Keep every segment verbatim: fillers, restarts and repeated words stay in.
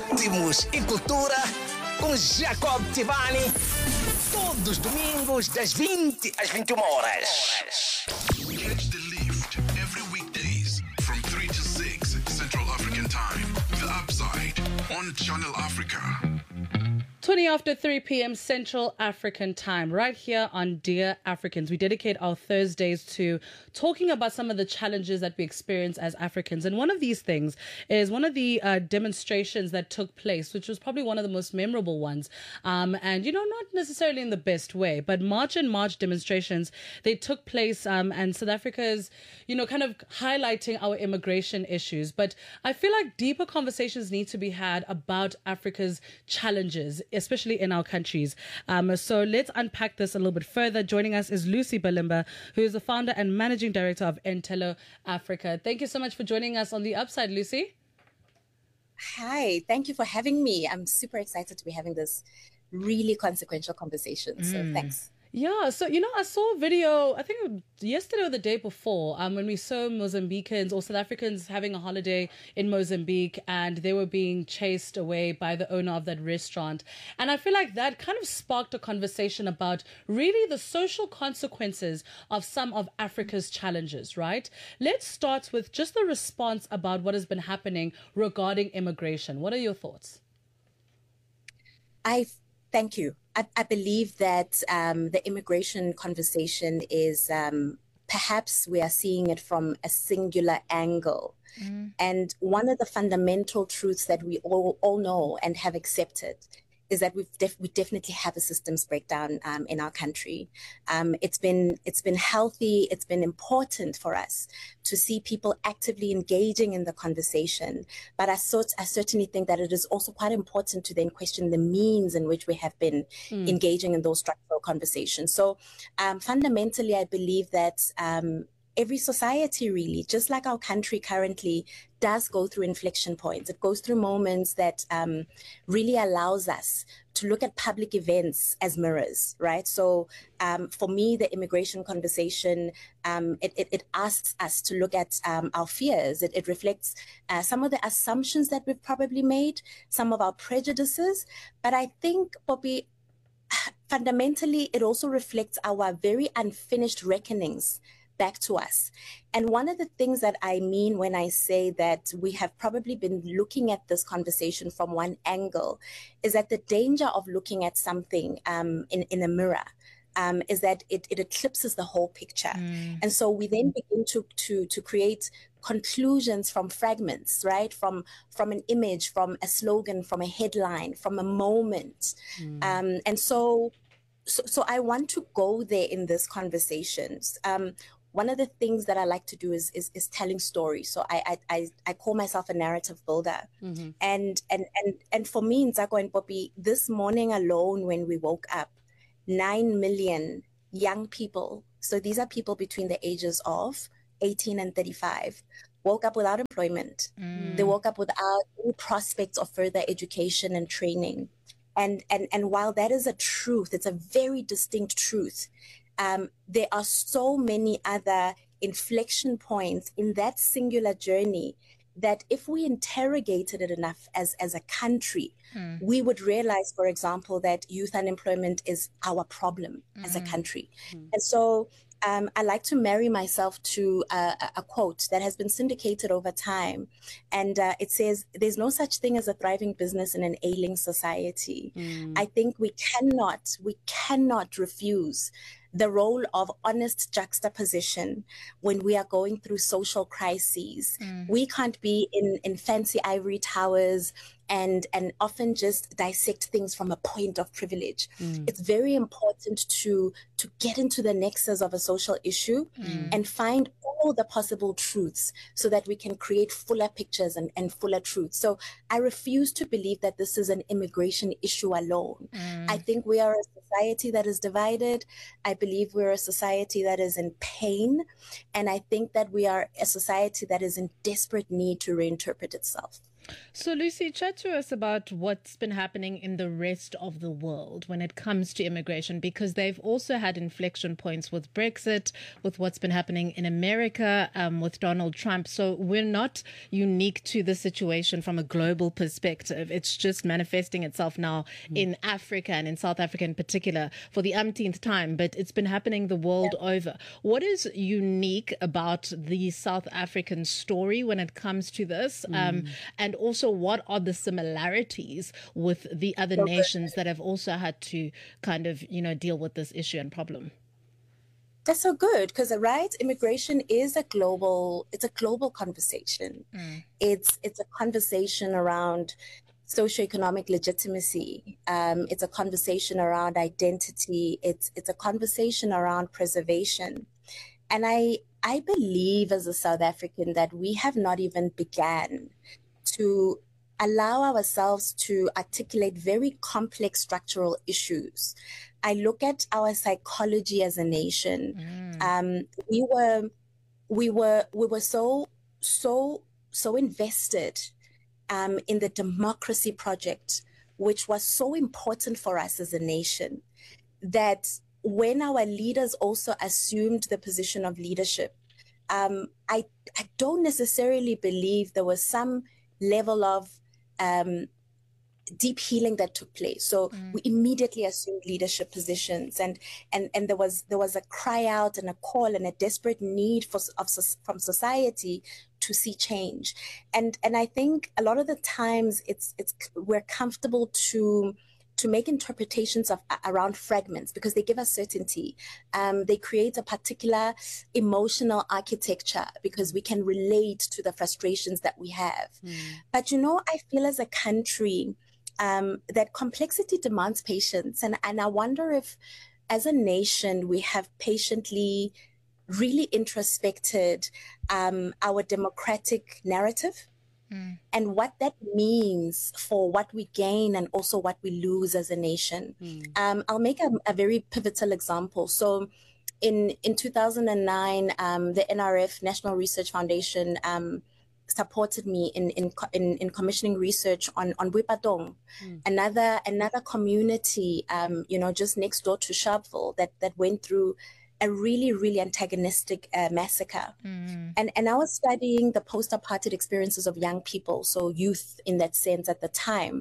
Ritmos e Cultura com Jacob Tivani. Todos os domingos, das vinte às vinte e uma horas. Catch the Lift every weekdays from three to six Central African Time. The Upside on Channel Africa. twenty after three p.m. Central African Time, right here on Dear Africans. We dedicate our Thursdays to talking about some of the challenges that we experience as Africans. And one of these things is one of the uh, demonstrations that took place, which was probably one of the most memorable ones. Um, and, you know, not necessarily in the best way, but March and March demonstrations, they took place um, and South Africa is, you know, kind of highlighting our immigration issues. But I feel like deeper conversations need to be had about Africa's challenges, especially in our countries. Um, so let's unpack this a little bit further. Joining us is Lucy Balimba, who is the founder and managing director of Entelo Africa. Thank you so much for joining us on The Upside, Lucy. Hi, thank you for having me. I'm super excited to be having this really consequential conversation. So mm. thanks. Yeah, so, you know, I saw a video, I think yesterday or the day before, um, when we saw Mozambicans or South Africans having a holiday in Mozambique and they were being chased away by the owner of that restaurant. And I feel like that kind of sparked a conversation about really the social consequences of some of Africa's challenges, right? Let's start with just the response about what has been happening regarding immigration. What are your thoughts? I thank you. I, I believe that um, the immigration conversation is um, perhaps we are seeing it from a singular angle. Mm. And one of the fundamental truths that we all, all know and have accepted is that we've def- we definitely have a systems breakdown um, in our country. Um, it's been it's been healthy. It's been important for us to see people actively engaging in the conversation. But I, sort, I certainly think that it is also quite important to then question the means in which we have been mm. engaging in those structural conversations. So um, fundamentally, I believe that um, every society really, just like our country currently, does go through inflection points. It goes through moments that um, really allows us to look at public events as mirrors, right? So um, for me, the immigration conversation, um, it, it, it asks us to look at um, our fears. It, it reflects uh, some of the assumptions that we've probably made, some of our prejudices. But I think, Bobby, fundamentally, it also reflects our very unfinished reckonings back to us. And one of the things that I mean when I say that we have probably been looking at this conversation from one angle is that the danger of looking at something um, in, in a mirror um, is that it, it eclipses the whole picture. Mm. And so we then begin to, to, to create conclusions from fragments, right? From, from an image, from a slogan, from a headline, from a moment. Mm. Um, and so, so, so I want to go there in this conversations. Um, One of the things that I like to do is is, is telling stories. So I, I I call myself a narrative builder. Mm-hmm. And and and and for me, Nzako and Poppy, this morning alone when we woke up, nine million young people, so these are people between the ages of eighteen and thirty-five, woke up without employment. Mm. They woke up without any prospects of further education and training. And and and while that is a truth, it's a very distinct truth. Um, there are so many other inflection points in that singular journey that if we interrogated it enough as, as a country, mm. we would realize, for example, that youth unemployment is our problem mm. as a country. Mm. And so um, I like to marry myself to a, a quote that has been syndicated over time. And uh, it says, there's no such thing as a thriving business in an ailing society. Mm. I think we cannot, we cannot refuse the role of honest juxtaposition when we are going through social crises. Mm. We can't be in, in fancy ivory towers and, and often just dissect things from a point of privilege. Mm. It's very important to, to get into the nexus of a social issue mm. and find all the possible truths so that we can create fuller pictures and, and fuller truths. So I refuse to believe that this is an immigration issue alone. Mm. I think we are a society that is divided. I believe we're a society that is in pain. And I think that we are a society that is in desperate need to reinterpret itself. So, Lucy, chat to us about what's been happening in the rest of the world when it comes to immigration, because they've also had inflection points with Brexit, with what's been happening in America, um, with Donald Trump. So we're not unique to the situation from a global perspective. It's just manifesting itself now mm. in Africa and in South Africa in particular for the umpteenth time, but it's been happening the world yeah. over. What is unique about the South African story when it comes to this? Mm. Um, and also, what are the similarities with the other okay. nations that have also had to kind of, you know, deal with this issue and problem? That's so good, because right, immigration is a global, it's a global conversation. Mm. It's it's a conversation around socioeconomic legitimacy. Um, it's a conversation around identity. It's it's a conversation around preservation. And I I believe as a South African that we have not even began to allow ourselves to articulate very complex structural issues. I look at our psychology as a nation. Mm. Um, we were, we were, we were so, so, so invested um, in the democracy project, which was so important for us as a nation, that when our leaders also assumed the position of leadership, um, I, I don't necessarily believe there was some level of um, deep healing that took place. So mm. we immediately assumed leadership positions, and and and there was there was a cry out and a call and a desperate need for of from society to see change. And and I think a lot of the times it's it's we're comfortable to to make interpretations of around fragments because they give us certainty. Um, they create a particular emotional architecture because we can relate to the frustrations that we have. Mm. But, you know, I feel as a country um, that complexity demands patience. And, and I wonder if as a nation, we have patiently really introspected um, our democratic narrative. Mm. And what that means for what we gain and also what we lose as a nation. Mm. Um, I'll make a, a very pivotal example. So in, in two thousand nine, um, the N R F, National Research Foundation, um, supported me in, in, in, in commissioning research on, on Boipatong, mm. another, another community, um, you know, just next door to Sharpeville that, that went through a really, really antagonistic uh, massacre. Mm. And, and I was studying the post-apartheid experiences of young people, so youth in that sense at the time.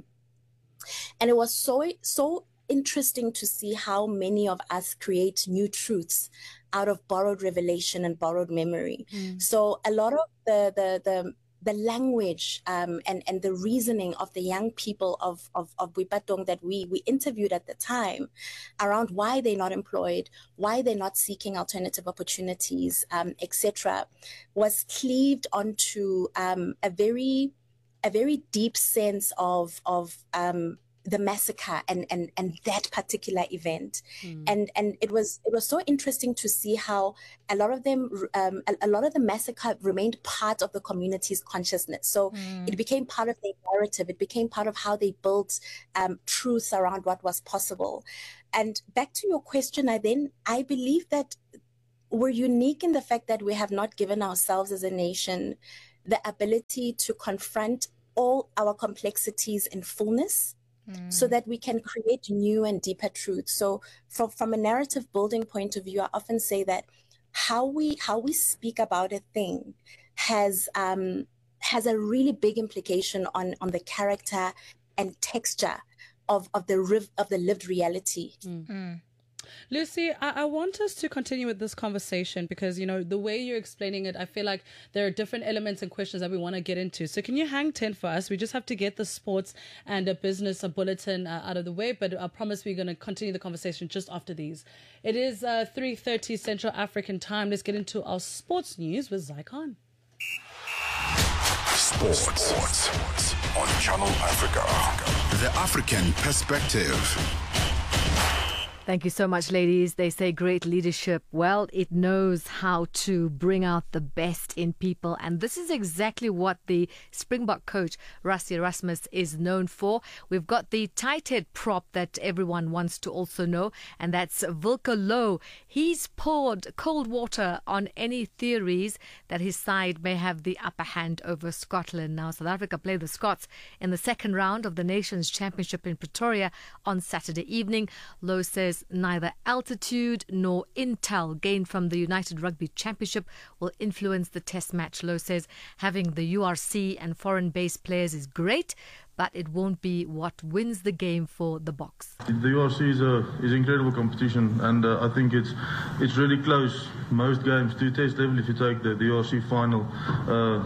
And it was so, so interesting to see how many of us create new truths out of borrowed revelation and borrowed memory. Mm. So a lot of the, the, the, the language um, and, and the reasoning of the young people of, of, of Boipatong that we, we interviewed at the time around why they're not employed, why they're not seeking alternative opportunities, um, et cetera, was cleaved onto um, a very a very deep sense of, of um, the massacre and, and, and that particular event. Mm. And and it was it was so interesting to see how a lot of them, um, a, a lot of the massacre remained part of the community's consciousness. So mm. it became part of their narrative. It became part of how they built um, truths around what was possible. And back to your question, I then, I believe that we're unique in the fact that we have not given ourselves as a nation the ability to confront all our complexities in fullness. Mm. So that we can create new and deeper truths. So from, from a narrative building point of view, I often say that how we how we speak about a thing has um, has a really big implication on, on the character and texture of, of the riv- of the lived reality. Mm. Mm. Lucy, I, I want us to continue with this conversation because, you know, the way you're explaining it, I feel like there are different elements and questions that we want to get into. So can you hang ten for us? We just have to get the sports and a business a bulletin uh, out of the way, but I promise we're going to continue the conversation just after these. It is uh, three thirty Central African time. Let's get into our sports news with Zycon. Sports. Sports on Channel Africa. The African perspective. Thank you so much, ladies. They say great leadership, well, it knows how to bring out the best in people. And this is exactly what the Springbok coach, Rassie Erasmus, is known for. We've got the tight head prop that everyone wants to also know, and that's Wilco Louw. He's poured cold water on any theories that his side may have the upper hand over Scotland. Now, South Africa play the Scots in the second round of the Nations Championship in Pretoria on Saturday evening. Louw says neither altitude nor intel gained from the United Rugby Championship will influence the test match. Louw says having the U R C and foreign-based players is great, but it won't be what wins the game for the Boks. The U R C is a is incredible competition, and uh, I think it's it's really close. Most games to test level, if you take the, the U R C final, uh,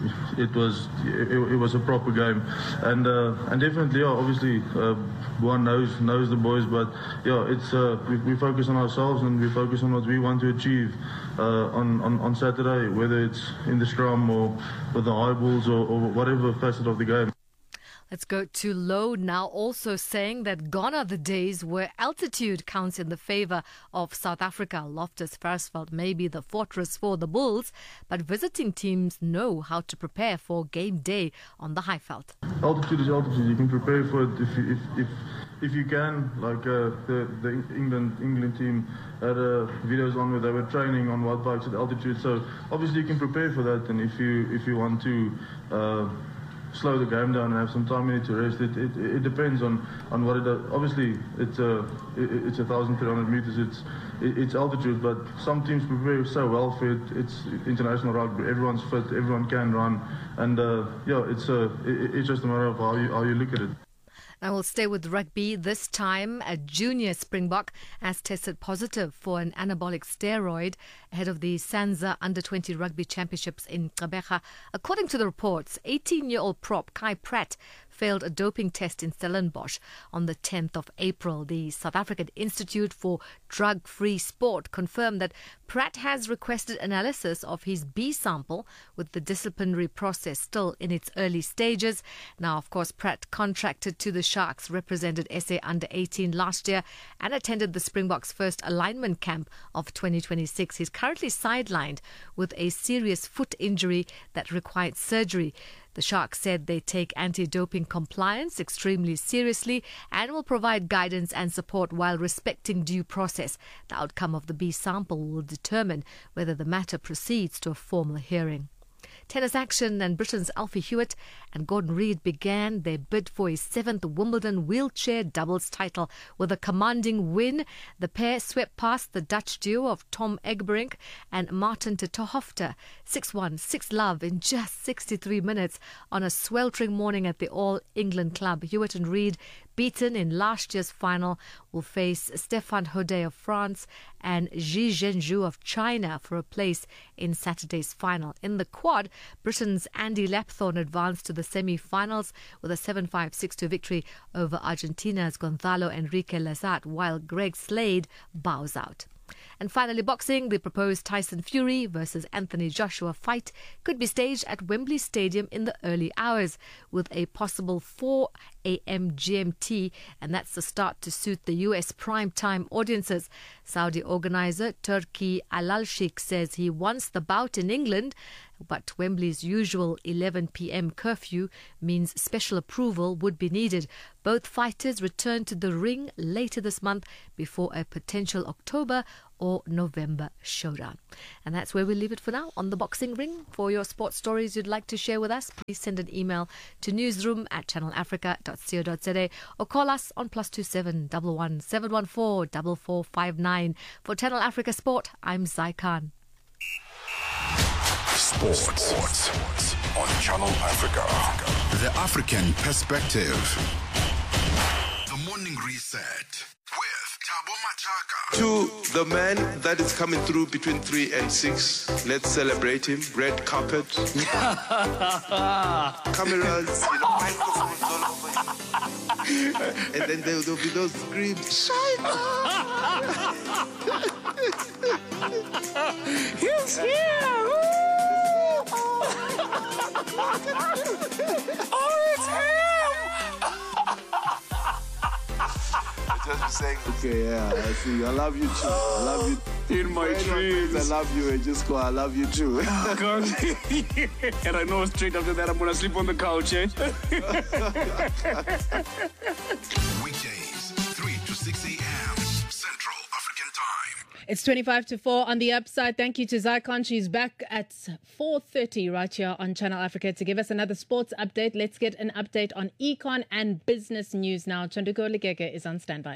it was it, it was a proper game, and uh, and definitely, yeah, obviously, uh, one knows knows the boys, but yeah, it's uh, we, we focus on ourselves and we focus on what we want to achieve uh, on, on on Saturday, whether it's in the scrum or with the high balls or, or whatever facet of the game. Let's go to Louw now, also saying that gone are the days where altitude counts in the favour of South Africa. Loftus Versfeld may be the fortress for the Bulls, but visiting teams know how to prepare for game day on the Highveld. Altitude is altitude. You can prepare for it if you, if, if, if you can. Like uh, the, the England England team had uh, videos on where they were training on wild bikes at altitude. So obviously you can prepare for that, and if you if you want to Uh, slow the game down and have some time in it to rest. It it, it depends on, on what it does. Obviously, it's a it, it's a thousand three hundred meters. It's it, it's altitude, but some teams prepare so well for it. It's international rugby. Everyone's fit. Everyone can run, and uh, yeah, it's a it, it's just a matter of how you how you look at it. I will stay with rugby. This time, a junior Springbok has tested positive for an anabolic steroid ahead of the Sanza under twenty Rugby Championships in Gqeberha. According to the reports, eighteen-year-old prop Kai Pratt failed a doping test in Stellenbosch on the tenth of April. The South African Institute for Drug-Free Sport confirmed that Pratt has requested analysis of his B sample, with the disciplinary process still in its early stages. Now, of course, Pratt contracted to the Sharks, represented S A under eighteen last year, and attended the Springboks' first alignment camp of twenty twenty-six. He's currently sidelined with a serious foot injury that required surgery. The Sharks said they take anti-doping compliance extremely seriously and will provide guidance and support while respecting due process. The outcome of the B sample will determine whether the matter proceeds to a formal hearing. Tennis action, and Britain's Alfie Hewitt and Gordon Reid began their bid for his seventh Wimbledon wheelchair doubles title with a commanding win. The pair swept past the Dutch duo of Tom Egberink and Martin de Tohofte six one, six love in just sixty-three minutes on a sweltering morning at the All England Club. Hewitt and Reid, beaten in last year's final, will face Stéphane Haudet of France and Ji Zhenzhou of China for a place in Saturday's final. In the quad, Britain's Andy Lapthorne advanced to the semi-finals with a seven five, six two victory over Argentina's Gonzalo Enrique Lazat, while Greg Slade bows out. And finally, boxing. The proposed Tyson Fury versus Anthony Joshua fight could be staged at Wembley Stadium in the early hours, with a possible four a.m. G M T, and that's the start to suit the U S prime-time audiences. Saudi organizer Turki Al-Sheikh says he wants the bout in England, but Wembley's usual eleven p.m. curfew means special approval would be needed. Both fighters return to the ring later this month before a potential October or November showdown. And that's where we leave it for now on The Boxing Ring. For your sports stories you'd like to share with us, please send an email to newsroom at channel africa dot co dot za or call us on plus two seven one one seven one four four four five nine. For Channel Africa Sport, I'm Zai Khan. Sports. Sports on Channel Africa. The African Perspective. The Morning Reset with Thabo Machaka. To the man that is coming through between three and six, let's celebrate him. Red carpet. Cameras, you know, microphones all over him. And then there will be those screams. He's here! Oh, it's him! just be saying, okay, yeah, I see you. I love you too. I love you. In my dreams. I love you and just go, I love you too. God. And I know straight after that I'm going to sleep on the couch, eh? Weekdays, three to six a.m. Central African Time. It's twenty-five to four on the upside. Thank you to Zycon. She's back at four thirty right here on Channel Africa to give us another sports update. Let's get an update on econ and business news now. Chanduko Ligege is on standby.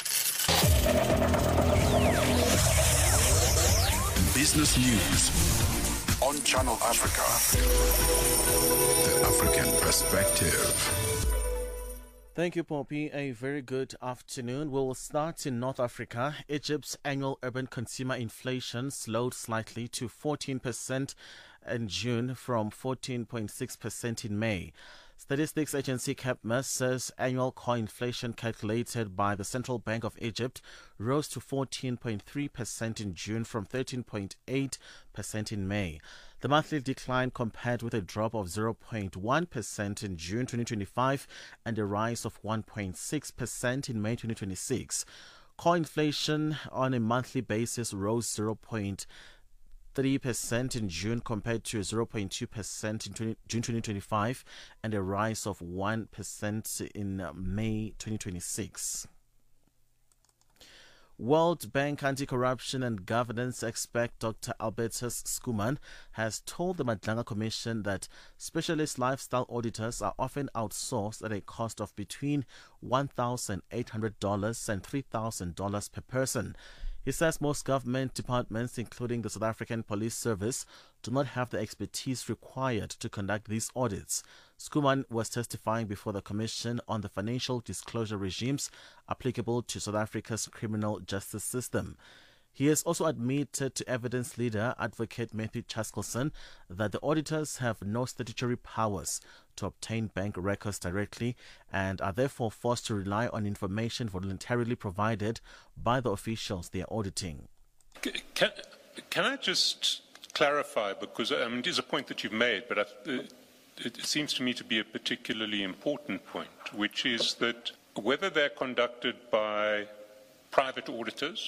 Business news on Channel Africa. The African perspective. Thank you, Poppy. A very good afternoon. We'll start in North Africa. Egypt's annual urban consumer inflation slowed slightly to fourteen percent in June from fourteen point six percent in May. Statistics agency CAPMA says annual core inflation calculated by the Central Bank of Egypt rose to fourteen point three percent in June from thirteen point eight percent in May. The monthly decline compared with a drop of zero point one percent in June twenty twenty-five and a rise of one point six percent in May twenty twenty-six. Core inflation on a monthly basis rose zero point three percent in June compared to zero point two percent in June twenty twenty-five and a rise of one percent in May twenty twenty-six. World Bank anti-corruption and governance expert Doctor Albertus Schoeman has told the Madlanga Commission that specialist lifestyle auditors are often outsourced at a cost of between one thousand eight hundred dollars and three thousand dollars per person. He says most government departments, including the South African Police Service, do not have the expertise required to conduct these audits. Schoeman was testifying before the Commission on the financial disclosure regimes applicable to South Africa's criminal justice system. He has also admitted to evidence leader Advocate Matthew Chaskelson that the auditors have no statutory powers to obtain bank records directly and are therefore forced to rely on information voluntarily provided by the officials they are auditing. Can, can I just clarify, because I mean, it is a point that you've made, but I, it, it seems to me to be a particularly important point, which is that whether they're conducted by private auditors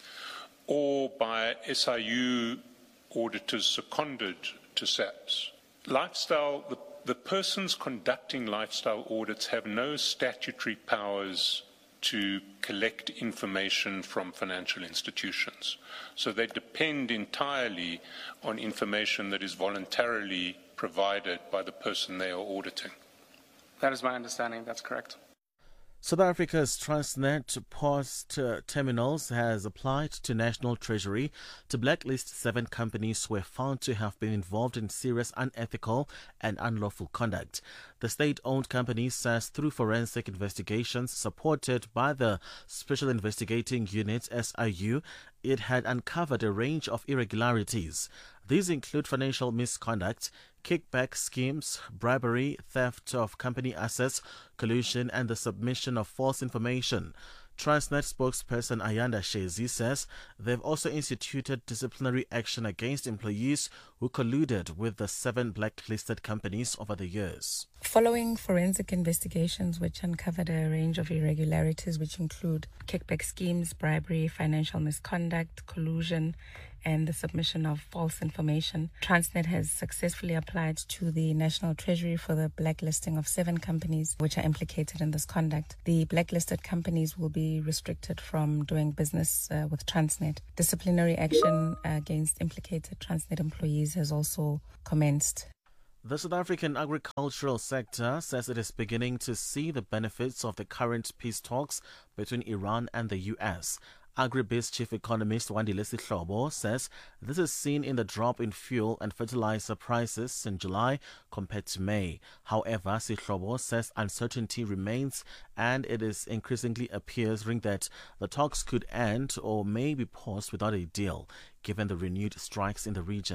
or by S I U auditors seconded to SAPS, lifestyle, the, the persons conducting lifestyle audits have no statutory powers to collect information from financial institutions. So they depend entirely on information that is voluntarily provided by the person they are auditing. That is my understanding. That's correct. South Africa's Transnet Post uh, Terminals has applied to National Treasury to blacklist seven companies who were found to have been involved in serious unethical and unlawful conduct. The state-owned company says through forensic investigations supported by the Special Investigating Unit S I U, it had uncovered a range of irregularities. These include financial misconduct, kickback schemes, bribery, theft of company assets, collusion, and the submission of false information. Transnet spokesperson Ayanda Shezi says they've also instituted disciplinary action against employees who colluded with the seven blacklisted companies over the years. Following forensic investigations which uncovered a range of irregularities which include kickback schemes, bribery, financial misconduct, collusion, and the submission of false information, Transnet has successfully applied to the National Treasury for the blacklisting of seven companies which are implicated in this conduct. The blacklisted companies will be restricted from doing business uh, with Transnet. Disciplinary action against implicated Transnet employees has also commenced. The South African agricultural sector says it is beginning to see the benefits of the current peace talks between Iran and the U S. Agribiz chief economist Wandile Sihlobo says this is seen in the drop in fuel and fertilizer prices in July compared to May. However, Sihlobo says uncertainty remains and it is increasingly appearing that the talks could end or may be paused without a deal, given the renewed strikes in the region.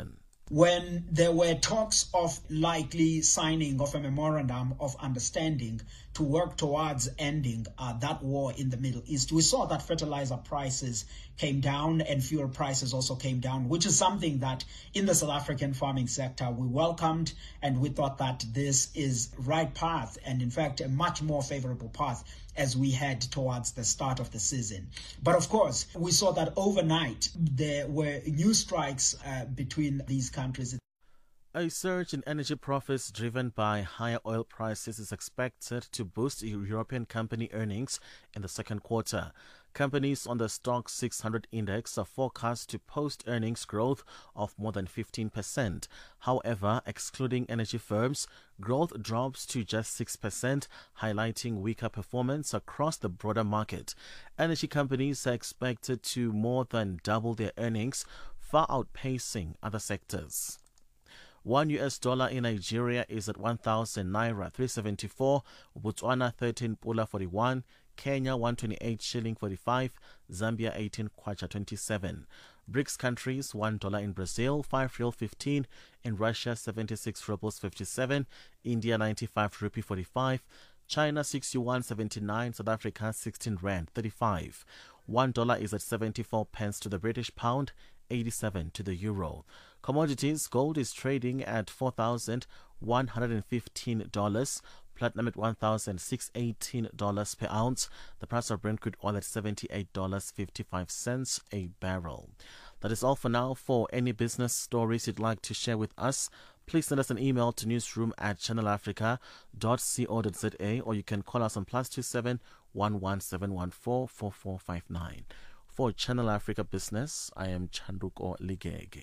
when there were talks of likely signing of a memorandum of understanding to work towards ending uh, that war in the Middle East, we saw that fertilizer prices came down and fuel prices also came down, which is something that in the South African farming sector we welcomed, and we thought that this is right path, and in fact a much more favorable path as we head towards the start of the season. But of course, we saw that overnight there were new strikes uh, between these countries. A surge in energy profits driven by higher oil prices is expected to boost European company earnings in the second quarter. Companies on the Stoxx six hundred index are forecast to post earnings growth of more than fifteen percent. However, excluding energy firms, growth drops to just six percent, highlighting weaker performance across the broader market. Energy companies are expected to more than double their earnings, far outpacing other sectors. One U S dollar in Nigeria is at one thousand naira three seventy-four, Botswana thirteen pula forty-one, Kenya one twenty-eight shilling forty-five, Zambia eighteen kwacha twenty-seven. BRICS countries one dollar in Brazil, five real fifteen, in Russia seventy-six rubles fifty-seven, India ninety-five rupee forty-five, China sixty-one seventy-nine, South Africa sixteen rand thirty-five. One dollar is at seventy-four pence to the British pound, eighty-seven to the euro. Commodities: gold is trading at four thousand one hundred fifteen dollars, platinum at one thousand six hundred eighteen dollars per ounce, the price of Brent crude oil at seventy-eight dollars and fifty-five cents a barrel. That is all for now. For any business stories you'd like to share with us, please send us an email to newsroom at channel africa dot co dot za, or you can call us on plus two seven one one seven one four four four five nine. For Channel Africa Business, I am Chanduko Ligege.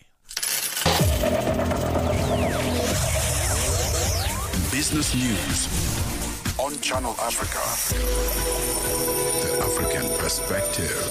Business News on Channel Africa. The African Perspective.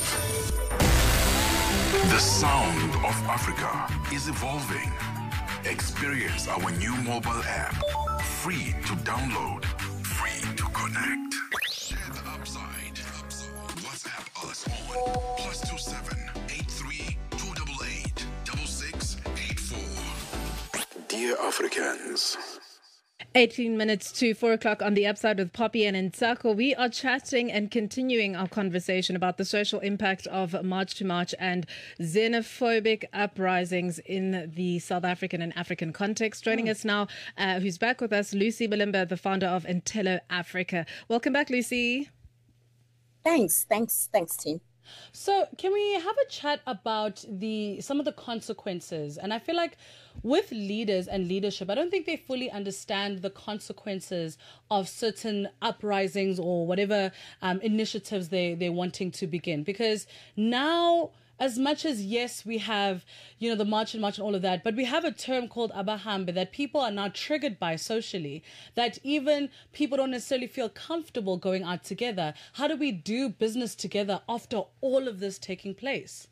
The sound of Africa is evolving. Experience our new mobile app. Free to download. Free to connect. Share the upside. WhatsApp us on plus two seven eight three two eight eight six six eight four. Dear Africans. eighteen minutes to four o'clock on the upside with Poppy and Nsako. We are chatting and continuing our conversation about the social impact of March to March and xenophobic uprisings in the South African and African context. Joining mm. us now, uh, who's back with us, Lucy Malimba, the founder of Intello Africa. Welcome back, Lucy. Thanks, thanks, thanks, team. So can we have a chat about the some of the consequences? And I feel like with leaders and leadership, I don't think they fully understand the consequences of certain uprisings or whatever um, initiatives they, they're wanting to begin. Because now, as much as, yes, we have, you know, the March and March and all of that, but we have a term called Abahambe that people are now triggered by socially, that even people don't necessarily feel comfortable going out together. How do we do business together after all of this taking place?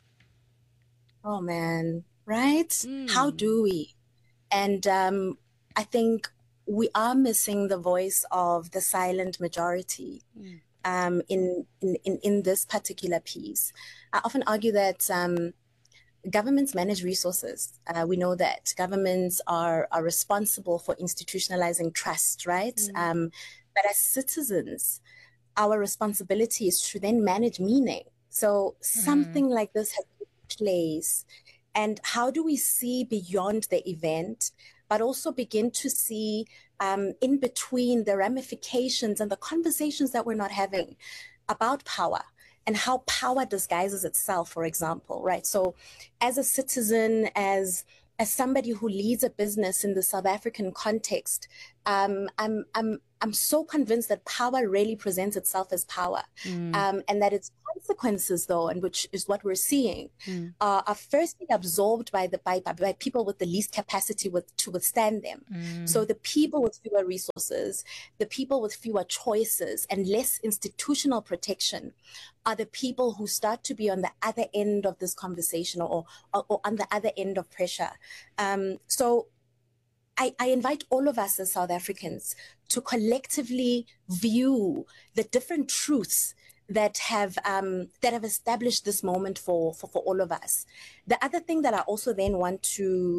Oh, man, right? Mm. How do we? And um, I think we are missing the voice of the silent majority. Mm. Um, in, in, in this particular piece. I often argue that um, governments manage resources. Uh, we know that governments are, are responsible for institutionalizing trust, right? Mm. Um, but as citizens, our responsibility is to then manage meaning. So mm. something like this has taken place. And how do we see beyond the event, but also begin to see um, in between the ramifications and the conversations that we're not having about power and how power disguises itself, for example, right? So as a citizen, as as somebody who leads a business in the South African context, um, I'm I'm I'm so convinced that power really presents itself as power, mm. um, and that its consequences, though, and which is what we're seeing, mm. uh, are firstly absorbed by the by, by people with the least capacity with, to withstand them. Mm. So the people with fewer resources, the people with fewer choices, and less institutional protection are the people who start to be on the other end of this conversation or or, or on the other end of pressure. Um, so. I, I invite all of us as South Africans to collectively view the different truths that have um, that have established this moment for, for, for all of us. The other thing that I also then want to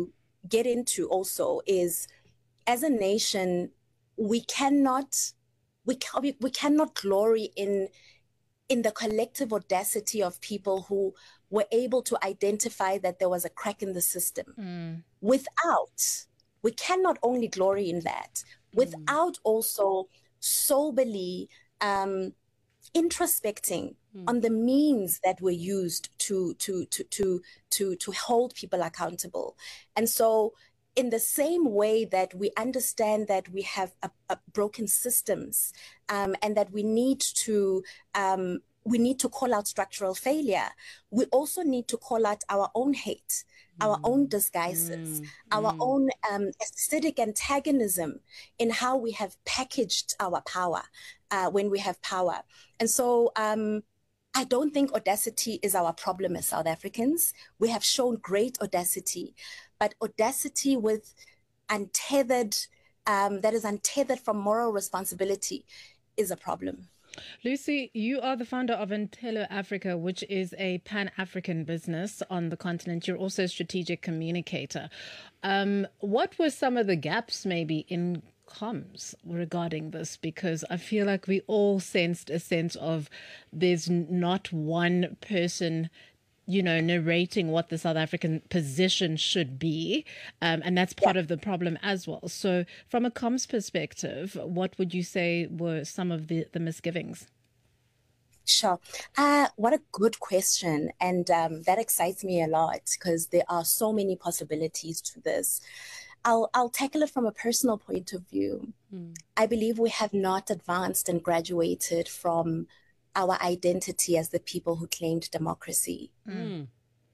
get into also is, as a nation, we cannot we can, we, we cannot glory in in the collective audacity of people who were able to identify that there was a crack in the system. Mm. Without, we cannot only glory in that, without also soberly um, introspecting mm. on the means that were used to to to to to to hold people accountable. And so, in the same way that we understand that we have a, a broken systems um, and that we need to um, we need to call out structural failure, we also need to call out our own hate, mm. our own disguises, mm. our mm. own um, aesthetic antagonism in how we have packaged our power uh, when we have power. And so um, I don't think audacity is our problem as South Africans. We have shown great audacity, but audacity with untethered, um, that is untethered from moral responsibility is a problem. Lucy, you are the founder of Intelo Africa, which is a Pan-African business on the continent. You're also a strategic communicator. Um, what were some of the gaps maybe in comms regarding this? Because I feel like we all sensed a sense of there's not one person, you know, narrating what the South African position should be. Um, and that's part yeah. of the problem as well. So from a comms perspective, what would you say were some of the, the misgivings? Sure. Uh, what a good question. And um, that excites me a lot because there are so many possibilities to this. I'll, I'll tackle it from a personal point of view. Mm. I believe we have not advanced and graduated from our identity as the people who claimed democracy. Mm.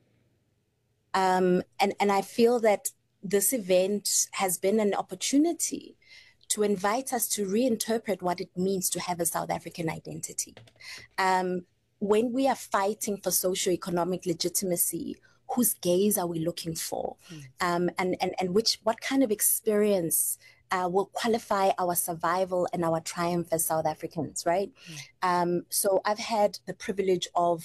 Um, and, and I feel that this event has been an opportunity to invite us to reinterpret what it means to have a South African identity. Um, when we are fighting for socioeconomic legitimacy, whose gaze are we looking for? Mm. Um, and, and, and which what kind of experience Uh, will qualify our survival and our triumph as South Africans, right? Mm. Um, so I've had the privilege of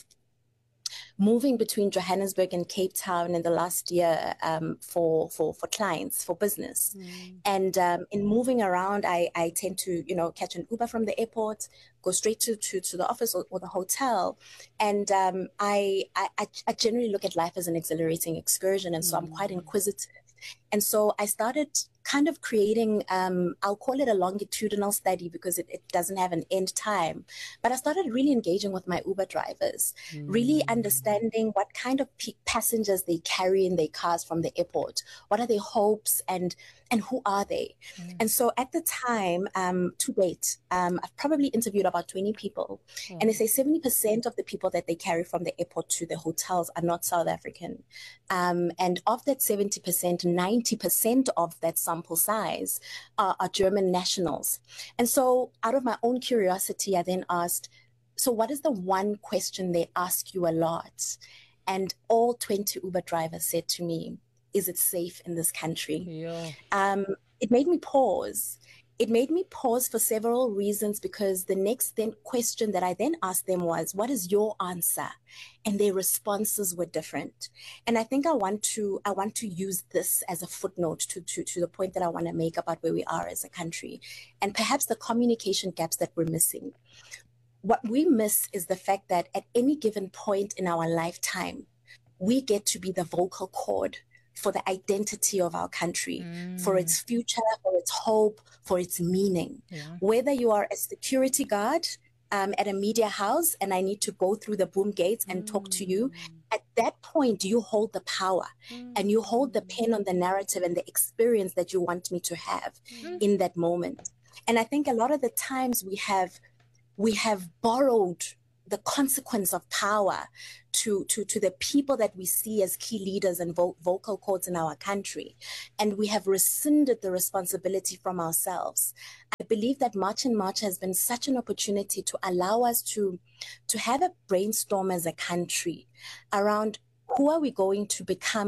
moving between Johannesburg and Cape Town in the last year um, for, for for clients, for business. Mm. And um, in moving around, I, I tend to, you know, catch an Uber from the airport, go straight to, to, to the office or, or the hotel. And um, I, I, I generally look at life as an exhilarating excursion. And so mm. I'm quite inquisitive. And so I started kind of creating, um, I'll call it a longitudinal study because it, it doesn't have an end time. But I started really engaging with my Uber drivers, mm. really understanding what kind of pe- passengers they carry in their cars from the airport. What are their hopes and and who are they? Mm. And so at the time, um, to date, um, I've probably interviewed about twenty people. Mm. And they say seventy percent of the people that they carry from the airport to the hotels are not South African. Um, and of that seventy percent, ninety percent of that sample size are, are German nationals. And so out of my own curiosity, I then asked, so what is the one question they ask you a lot? And all twenty Uber drivers said to me, is it safe in this country? Yeah. Um, it made me pause. It made me pause for several reasons because the next then question that I then asked them was, what is your answer? And their responses were different. And I think I want to I want to use this as a footnote to, to, to the point that I want to make about where we are as a country and perhaps the communication gaps that we're missing. What we miss is the fact that at any given point in our lifetime, we get to be the vocal cord for the identity of our country, mm. for its future, for its hope, for its meaning. Yeah. Whether you are a security guard um, at a media house and I need to go through the boom gates and mm. talk to you, at that point you hold the power mm. and you hold the pen on the narrative and the experience that you want me to have mm. in that moment. And I think a lot of the times we have we have borrowed the consequence of power to, to, to the people that we see as key leaders and vo- vocal cords in our country. And we have rescinded the responsibility from ourselves. I believe that March in March has been such an opportunity to allow us to, to have a brainstorm as a country around who are we going to become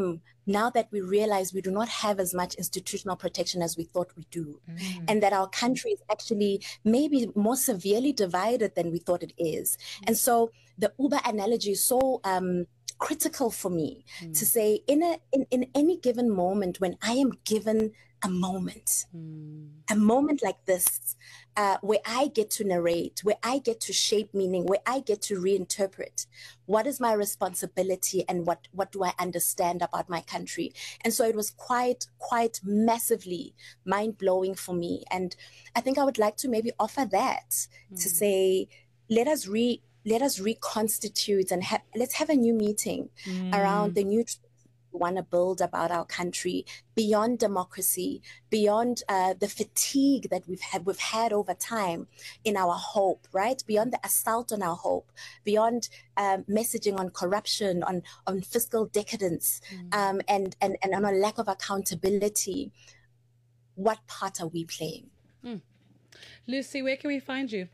now that we realize we do not have as much institutional protection as we thought we do, mm. and that our country is actually maybe more severely divided than we thought it is. Mm. And so the Uber analogy is so um, critical for me mm. to say in, a, in, in any given moment when I am given a moment, mm. a moment like this, uh, where I get to narrate, where I get to shape meaning, where I get to reinterpret, what is my responsibility and what, what do I understand about my country? And so it was quite, quite massively mind-blowing for me. And I think I would like to maybe offer that mm. to say, let us re let us reconstitute and ha- let's have a new meeting mm. around the new want to build about our country beyond democracy, beyond uh, the fatigue that we've had we've had over time in our hope, right? Beyond the assault on our hope, beyond um, messaging on corruption, on on fiscal decadence, mm. um, and and and on a lack of accountability. What part are we playing? Mm. Lucy, where can we find you?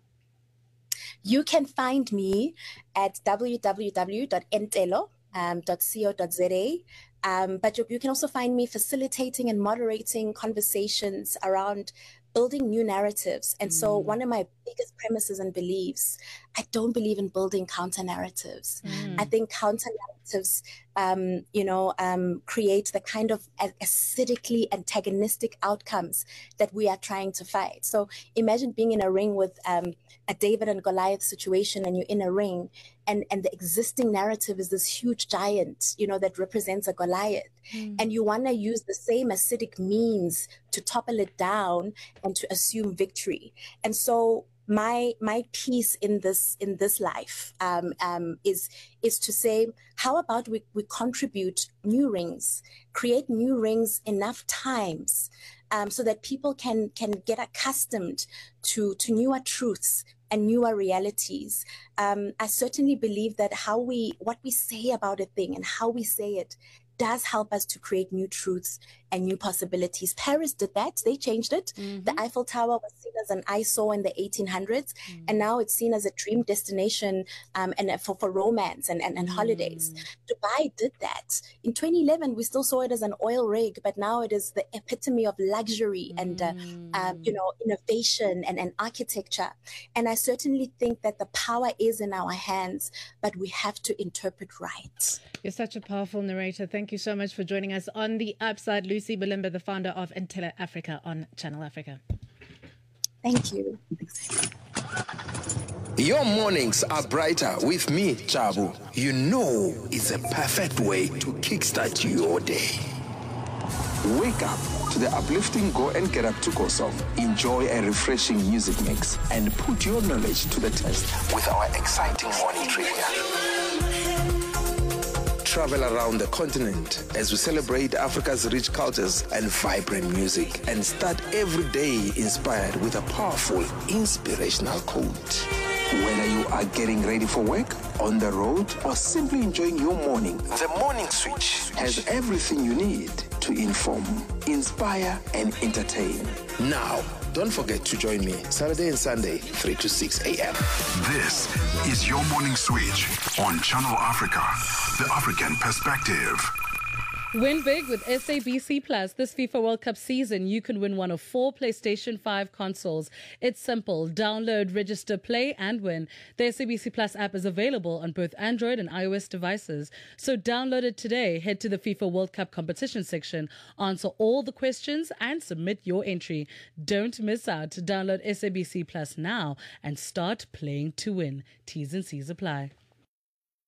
You can find me at w w w dot entelo dot co dot z a. Um, but you, you can also find me facilitating and moderating conversations around building new narratives. And mm. so one of my biggest premises and beliefs, I don't believe in building counter narratives. Mm. I think counter narratives, um, you know, um, create the kind of acidically antagonistic outcomes that we are trying to fight. So imagine being in a ring with um, a David and Goliath situation, and you're in a ring, and, and the existing narrative is this huge giant, you know, that represents a Goliath. Mm. And you want to use the same acidic means to topple it down and to assume victory. And so my my piece in this in this life um, um, is is to say, how about we, we contribute new rings, create new rings enough times um, so that people can can get accustomed to to newer truths and newer realities. Um, I certainly believe that how we what we say about a thing and how we say it does help us to create new truths and new possibilities. Paris did that. They changed it. Mm-hmm. The Eiffel Tower was seen as an eyesore in the eighteen hundreds, mm-hmm. and now it's seen as a dream destination um, and for, for romance and, and, and mm-hmm. holidays. Dubai did that. In twenty eleven, we still saw it as an oil rig, but now it is the epitome of luxury mm-hmm. and, uh, um, you know, innovation and, and architecture. And I certainly think that the power is in our hands, but we have to interpret right. You're such a powerful narrator. Thank you so much for joining us on The Upside. Lucy Bulimba, the founder of Entelo Africa on Channel Africa. Thank you. Your mornings are brighter with me, Chabu. You know it's a perfect way to kickstart your day. Wake up to the uplifting Go and Get Up to Go song. Enjoy a refreshing music mix and put your knowledge to the test with our exciting morning trivia. Travel around the continent as we celebrate Africa's rich cultures and vibrant music, and start every day inspired with a powerful, inspirational quote. Whether you are getting ready for work, on the road, or simply enjoying your morning, The Morning Switch has everything you need to inform, inspire, and entertain. Now, don't forget to join me Saturday and Sunday, three to six a.m. This is your Morning Switch on Channel Africa, the African perspective. Win big with S A B C Plus. This FIFA World Cup season, you can win one of four PlayStation five consoles. It's simple. Download, register, play, and win. The S A B C Plus app is available on both Android and iOS devices. So download it today. Head to the FIFA World Cup competition section, answer all the questions, and submit your entry. Don't miss out. Download S A B C Plus now and start playing to win. T's and C's apply.